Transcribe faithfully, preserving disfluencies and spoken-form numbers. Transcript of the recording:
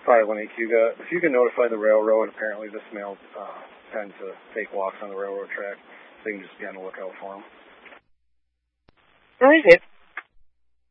five one eight Huga. If you can notify the railroad, apparently this male uh, tends to take walks on the railroad track. So you can just be on the lookout for him. Where is it?